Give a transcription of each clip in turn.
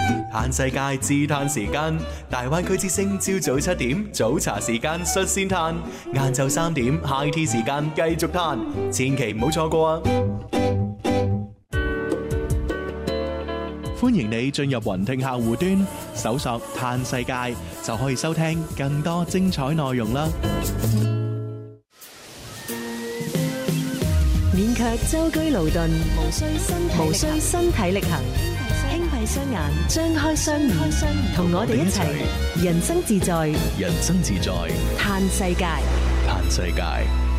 嘆世界自嘆時間，大灣區之聲朝早7點早茶時間率先嘆，晏晝3點 High Tea 時間繼續嘆，千祈唔好錯過啊！歡迎你進入雲聽客戶端，搜索嘆世界就可以收聽更多精彩內容啦！ 免卻舟車勞頓，無需身體力行。輕閉雙眼，張開雙耳，同我哋一齊人生自在， 人生自在， 嘆世界， 嘆世界。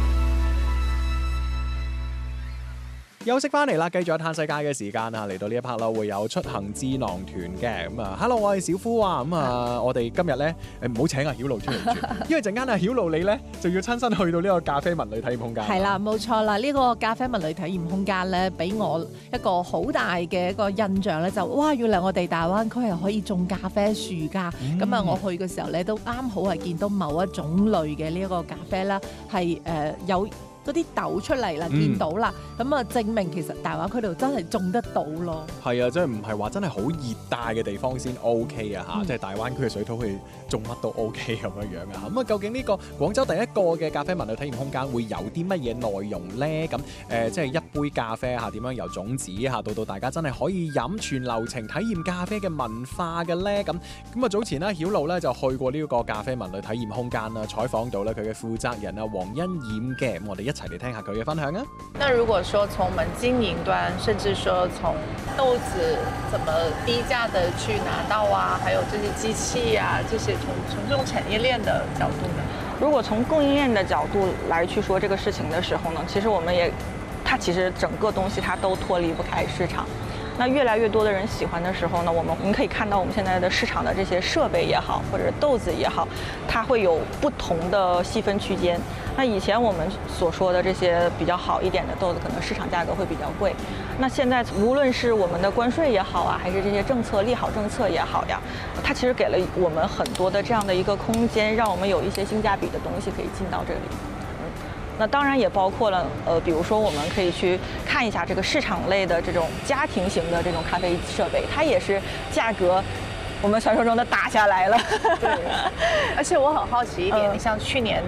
休息翻嚟啦，繼續有嘆世界嘅時間啊！嚟到呢一 part 啦，會有出行智囊團嘅咁啊。Hello， 我係小夫啊。咁啊，我哋今日咧唔好請阿曉露出嚟住，因為陣間阿曉露你咧就要親身去到呢個咖啡文旅體驗空間。 係啦，冇錯啦。呢個咖啡文旅體驗空間咧，俾我一個好大嘅一個印象咧，就哇！原來我哋大灣區係可以種咖啡樹㗎。咁啊，我去嘅時候咧，都啱好係見到某一種類嘅呢一個咖啡啦，係有嗰啲豆出嚟啦，見到啦，咁啊證明其實大灣區度真係種得到咯。 係啊，即係唔係話真係好熱帶嘅地方先 OK 啊嚇，即係大灣區嘅水土去種乜都 OK 咁樣樣啊。咁啊，究竟呢個廣州第一個嘅咖啡文旅體驗空間會有啲乜嘢內容咧？咁即係一杯咖啡嚇點樣由種子嚇到大家真係可以飲全流程體驗咖啡嘅文化嘅咧？咁啊早前咧曉露咧就去過呢個咖啡文旅體驗空間啦，採訪到咧佢嘅負責人啊黃欣冉嘅，咁我哋一齊嚟聽下佢嘅分享啊！ 那如果說從我們經營端，甚至說從豆子怎麼低價的去拿到啊，還有這些機器啊，這些從這種產業鏈的角度呢？ 如果從供應鏈的角度來去說這個事情的時候呢，其實我們也，它其實整個東西它都脫離不開市場。那越來越多的人喜歡的時候呢，我們可以看到我們現在的市場的這些設備也好，或者豆子也好，它會有不同的細分區間。那以前我們所說的這些比較好一點的豆子，可能市場價格會比較貴。那現在無論是我們的關稅也好啊，還是這些政策利好政策也好呀，它其實給了我們很多的這樣的一個空間，讓我們有一些性價比的東西可以進到這裡。那當然也包括了，比如說我們可以去看一下這個市場類的這種家庭型的這種咖啡設備，它也是價格我們傳說中的打下來了。 對，而且我很好奇一點，你像去年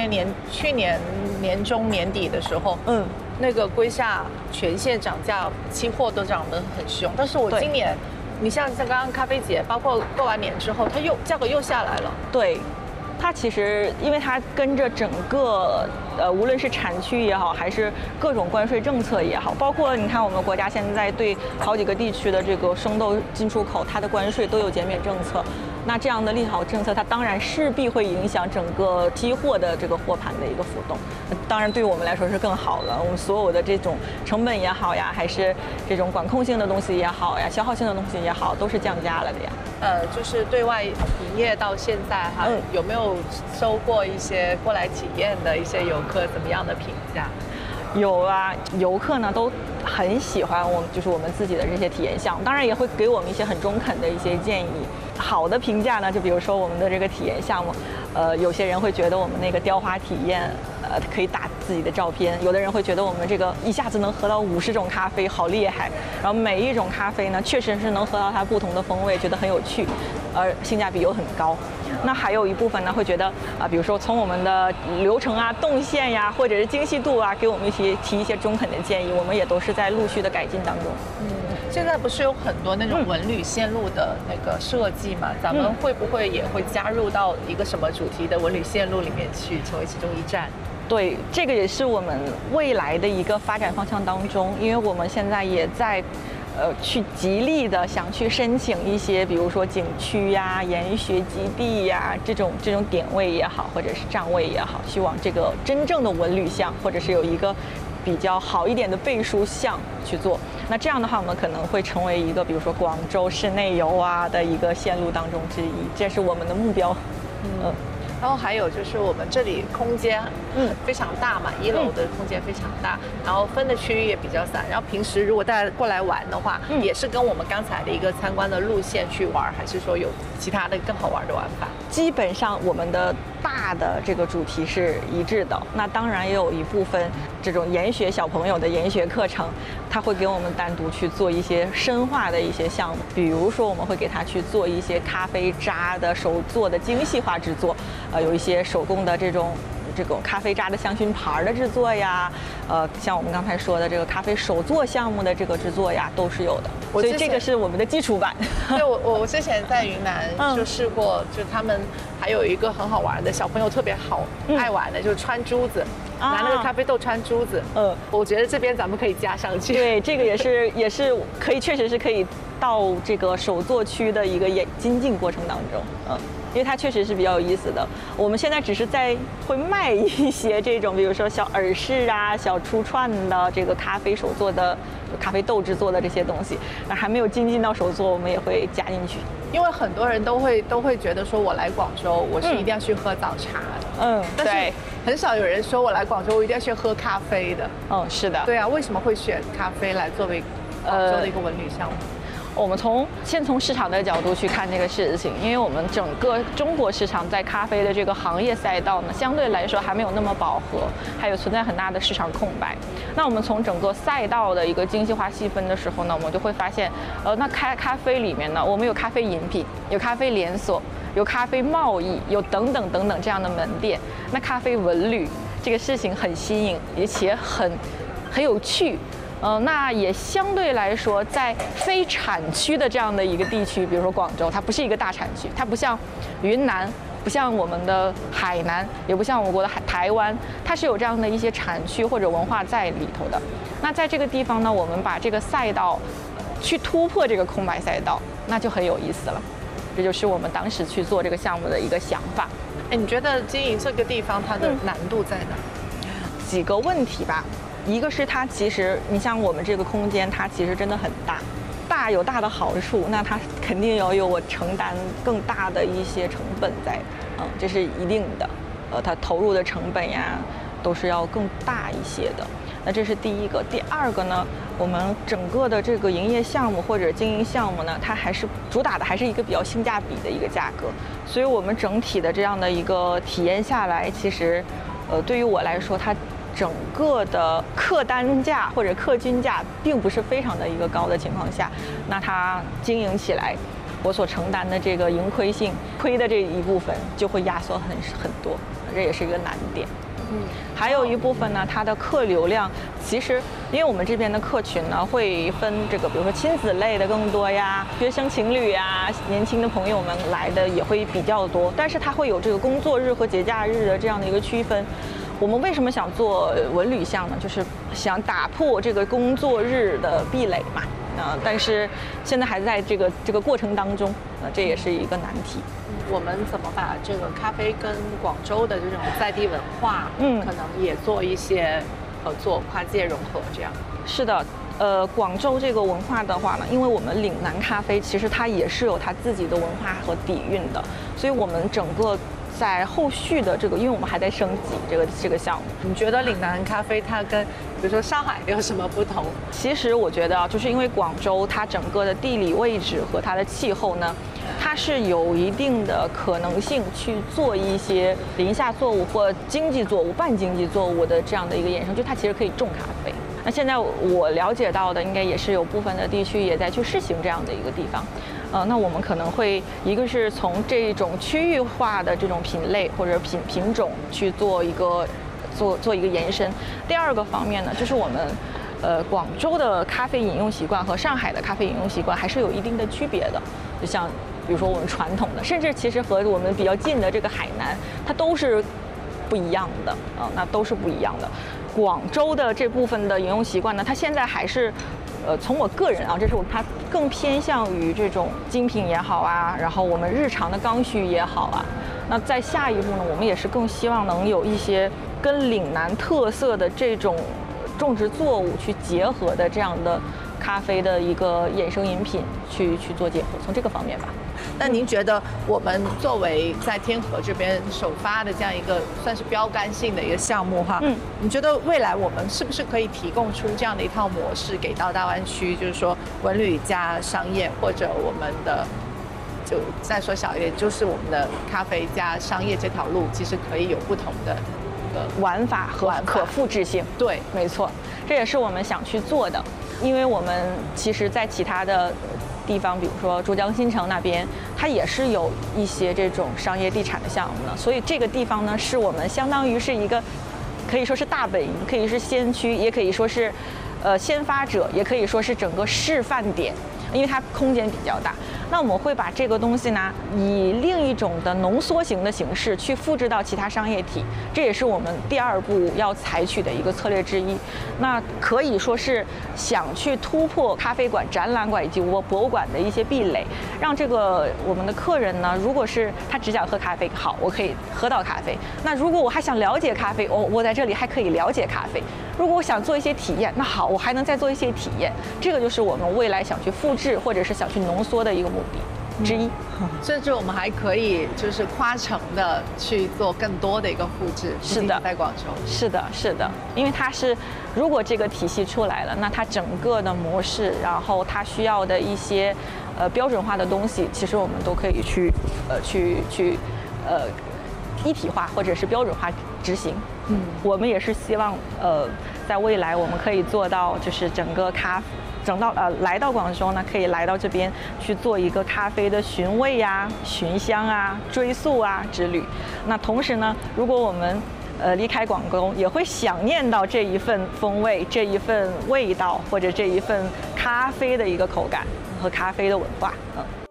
年中年底的時候，那個瑰夏全線漲價，期貨都漲得很兇，但是我今年，你像剛剛咖啡節，包括過完年之後，它價格又下來了。 對。它其實，因為它跟着整個，無論是產區也好，還是各種關稅政策也好，包括你看我們國家現在對好幾個地區的這個生豆進出口，它的關稅都有減免政策。那這樣的利好政策，它當然勢必會影響整個期貨的這個貨盤的一個浮動。當然，對於我們來說是更好了。我們所有的這種成本也好呀，還是這種管控性的東西也好呀，消耗性的東西也好，都是降價了的呀。 就是對外營業到現在哈，有沒有收過一些過來體驗的一些遊客怎麼樣的評價？ 有啊，遊客呢都很喜歡我們，就是我們自己的這些體驗項目，當然也會給我們一些很中肯的一些建議。好的評價呢，就比如說我們的這個體驗項目，有些人會覺得我們那個雕花體驗，可以打自己的照片；有的人會覺得我們這個一下子能喝到50種咖啡，好厲害。然後每一種咖啡呢，確實是能喝到它不同的風味，覺得很有趣，而性價比又很高。那還有一部分呢，會覺得比如說從我們的流程啊、動線呀，或者是精細度啊，給我們提一些中肯的建議，我們也都是在陸續的改進當中。 現在不是有很多那種文旅線路的那個設計嘛？咱們會不會也會加入到一個什麼主題的文旅線路裡面去，成為其中一站？ 對，這個也是我們未來的一個發展方向當中，因為我們現在也在去極力的想去申請一些，比如說景區呀、研學基地呀這種點位也好，或者是站位也好，希望這個真正的文旅項，或者是有一個比較好一點的背書項去做。那這樣的話，我們可能會成為一個，比如說廣州市內遊啊的一個線路當中之一，這是我們的目標。 然後還有就是我們這裡空間非常大嘛，1樓的空間非常大，然後分的區域也比較散。然後平時如果大家過來玩的話，也是跟我們剛才的一個參觀的路線去玩，還是說有其他的更好玩的玩法？ 基本上我們的大的這個主題是一致的，那當然也有一部分这种研学小朋友的研学课程，他会给我们单独去做一些深化的一些项目，比如说我们会给他去做一些咖啡渣的手做的精细化制作，有一些手工的这种咖啡渣的香薰牌的制作呀，像我们刚才说的这个咖啡手作项目的这个制作呀，都是有的。所以这个是我们的基础版。 对，我之前在云南就试过，就他们还有一个很好玩的，小朋友特别爱玩的，就是穿珠子，拿那个咖啡豆穿珠子。我觉得这边咱们可以加上去。 对，这个也是可以，确实是可以到这个手作区的一个精进过程当中。因为它确实是比较有意思的。我们现在只是会卖一些这种，比如说小耳饰啊、小出串的这个咖啡手做的咖啡豆制作的这些东西，那还没有精进到手做，我们也会加进去。 因为很多人都会觉得说，我来广州，我是一定要去喝早茶的。但是很少有人说我来广州，我一定要去喝咖啡的。 是的。 对啊，为什么会选咖啡来作为广州的一个文旅项目？ 我们先从市场的角度去看这个事情，因为我们整个中国市场在咖啡的这个行业赛道呢，相对来说还没有那么饱和，还有存在很大的市场空白。那我们从整个赛道的一个精细化细分的时候呢，我们就会发现，那咖啡里面呢，我们有咖啡饮品，有咖啡连锁，有咖啡贸易，有等等等等这样的门店。那咖啡文旅这个事情很新颖，而且很有趣。那也相对来说，在非产区的这样的一个地区，比如说广州，它不是一个大产区，它不像云南，不像我们的海南，也不像我们国的台湾，它是有这样的一些产区或者文化在里头的。那在这个地方呢，我们把这个赛道去突破这个空白赛道，那就很有意思了。这就是我们当时去做这个项目的一个想法。 你觉得经营这个地方它的难度在哪？ 几个问题吧。一个是它其实，你像我们这个空间，它其实真的很大，大有大的好处，那它肯定要有我承担更大的一些成本在，这是一定的，它投入的成本呀，都是要更大一些的。那这是第一个。第二个呢，我们整个的这个营业项目或者经营项目呢，它还是主打的还是一个比较性价比的一个价格，所以我们整体的这样的一个体验下来，其实，对于我来说，它整个的客单价或者客均价并不是非常的一个高的情况下，那它经营起来，我所承担的这个盈亏性亏的这一部分就会压缩很多，这也是一个难点。还有一部分呢，它的客流量其实，因为我们这边的客群呢会分这个，比如说亲子类的更多呀，学生情侣呀，年轻的朋友们来的也会比较多，但是它会有这个工作日和节假日的这样的一个区分。我们为什么想做文旅项呢？就是想打破这个工作日的壁垒嘛。但是现在还在这个过程当中，这也是一个难题。 我们怎么把这个咖啡跟广州的这种在地文化，可能也做一些合作、跨界融合这样？ 是的。广州这个文化的话呢，因为我们岭南咖啡其实它也是有它自己的文化和底蕴的，所以我们整个在后续的这个，因为我们还在升级这个项目。 你觉得岭南咖啡它跟比如说上海有什么不同？ 其实我觉得就是因为广州它整个的地理位置和它的气候呢，它是有一定的可能性去做一些林下作物或经济作物、半经济作物的这样的一个衍生，就它其实可以种咖啡。那现在我了解到的，应该也是有部分的地区也在去试行这样的一个地方。那我们可能会一个是从这种区域化的这种品类或者品种去做一个延伸。第二个方面呢，就是我们广州的咖啡饮用习惯和上海的咖啡饮用习惯还是有一定的区别的。就像比如说我们传统的，甚至其实和我们比较近的这个海南，它都是不一样的那都是不一样的。广州的这部分的饮用习惯呢，它现在还是，从我个人这是它更偏向于这种精品也好啊，然后我们日常的刚需也好啊。那在下一步呢，我们也是更希望能有一些跟岭南特色的这种种植作物去结合的这样的咖啡的一个衍生饮品去做结合，从这个方面吧。 那您觉得我们作为在天河这边首发的这样一个算是标杆性的一个项目哈，你觉得未来我们是不是可以提供出这样的一套模式给到大湾区，就是说文旅加商业，或者我们的就再说小一点，就是我们的咖啡加商业这条路其实可以有不同的个玩法和可复制性。 对， 没错，这也是我们想去做的。因为我们其实，在其他的地方，比如说珠江新城那边，它也是有一些这种商业地产的项目的，所以这个地方呢，是我们相当于是一个，可以说是大本营，可以是先驱，也可以说是，先发者，也可以说是整个示范点。因为它空间比较大，那我们会把这个东西呢，以另一种的浓缩型的形式去复制到其他商业体，这也是我们第二步要采取的一个策略之一。那可以说是想去突破咖啡馆、展览馆以及博物馆的一些壁垒，让这个我们的客人呢，如果是他只想喝咖啡，好，我可以喝到咖啡。那如果我还想了解咖啡，我在这里还可以了解咖啡。如果我想做一些体验，那好，我还能再做一些体验。这个就是我们未来想去复制或者是想去浓缩的一个目的之一。 甚至我们还可以就是跨城的去做更多的一个复制。 是的， 在广州。 是的，是的，因为它是，如果这个体系出来了，那它整个的模式，然后它需要的一些标准化的东西，其实我们都可以去一体化或者是标准化执行。我们也是希望在未来我们可以做到，就是整个来到广州呢，可以来到这边去做一个咖啡的寻味呀、寻香啊、追溯啊之旅。那同时呢，如果我们离开广州，也会想念到这一份风味、这一份味道，或者这一份咖啡的一个口感和咖啡的文化。